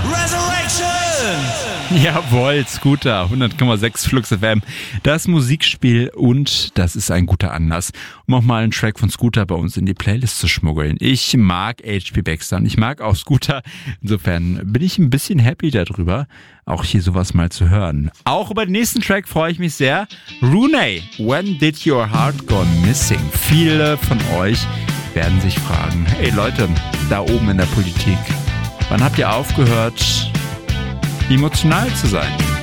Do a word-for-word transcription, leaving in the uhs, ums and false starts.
Resurrection! Jawohl, Scooter, hundert Komma sechs Flux F M, das Musikspiel, und das ist ein guter Anlass, um auch mal einen Track von Scooter bei uns in die Playlist zu schmuggeln. Ich mag H P Baxter und ich mag auch Scooter, insofern bin ich ein bisschen happy darüber, auch hier sowas mal zu hören. Auch über den nächsten Track freue ich mich sehr. Rooney, When Did Your Heart Go Missing? Viele von euch werden sich fragen, hey Leute, da oben in der Politik, wann habt ihr aufgehört, emotional zu sein?